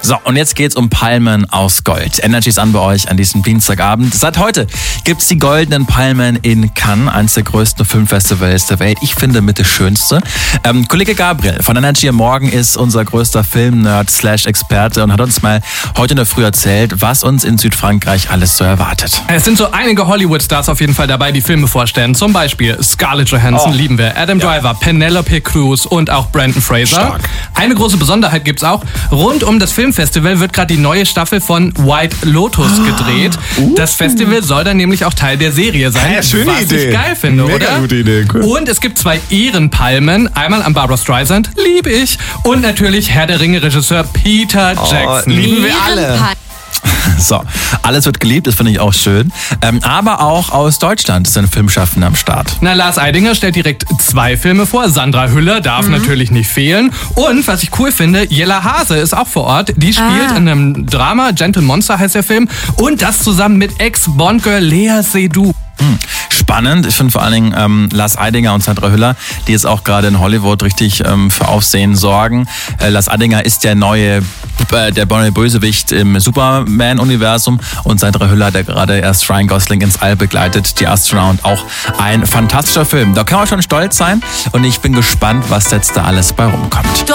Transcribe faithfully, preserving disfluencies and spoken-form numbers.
So, und jetzt geht's um Palmen aus Gold. Energy ist an bei euch an diesem Dienstagabend. Seit heute gibt's die Goldenen Palmen in Cannes, eines der größten Filmfestivals der Welt. Ich finde mit das Schönste. Ähm, Kollege Gabriel von Energy am Morgen ist unser größter Film-Nerd slash Experte und hat uns mal heute in der Früh erzählt, was uns in Südfrankreich alles so erwartet. Es sind so einige Hollywood-Stars auf jeden Fall dabei, die Filme vorstellen. Zum Beispiel Scarlett Johansson, oh. lieben wir, Adam Driver, ja. Penelope Cruz und auch Brandon Fraser. Stark. Eine große Besonderheit gibt's auch. Rund um das Filmfestival wird gerade die neue Staffel von White Lotus gedreht. Uh. Das Festival soll dann nämlich auch Teil der Serie sein, ja, schöne was Idee. ich geil finde, Mega oder? Gute Idee. Cool. Und es gibt zwei Ehrenpalmen, einmal an Barbra Streisand, liebe ich, und natürlich Herr der Ringe-Regisseur Peter Jackson. Oh, lieben wir alle. So, alles wird geliebt, das finde ich auch schön. Ähm, aber auch aus Deutschland sind Filmschaffende am Start. Na, Lars Eidinger stellt direkt zwei Filme vor. Sandra Hüller darf mhm. natürlich nicht fehlen. Und was ich cool finde, Jella Hase ist auch vor Ort. Die spielt ah. in einem Drama, Gentle Monster heißt der Film. Und das zusammen mit Ex-Bond-Girl Lea Seydoux. Hm. Spannend. Ich finde vor allen Dingen ähm, Lars Eidinger und Sandra Hüller, die jetzt auch gerade in Hollywood richtig ähm, für Aufsehen sorgen. Äh, Lars Eidinger ist der neue, äh, der neue Bösewicht im Superman-Universum und Sandra Hüller, der gerade erst Ryan Gosling ins All begleitet, die Astronaut. Auch ein fantastischer Film. Da kann man schon stolz sein und ich bin gespannt, was jetzt da alles bei rumkommt.